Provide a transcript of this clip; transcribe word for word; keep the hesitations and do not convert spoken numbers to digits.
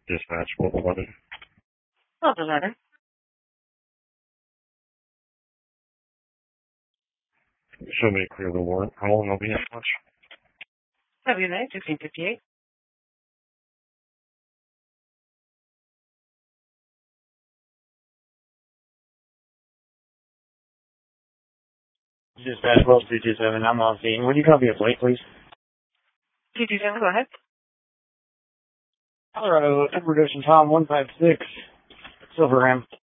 Dispatch, what was it? Well, the letter. Show me clear the warrant. How long will be how much? February ninth, sixteen fifty-eight. Dispatch Wells three two seven, I'm on scene. Would you copy a plate, please? two two seven, go ahead. Colorado, Edward Ocean Tom one five six, Silver Ram.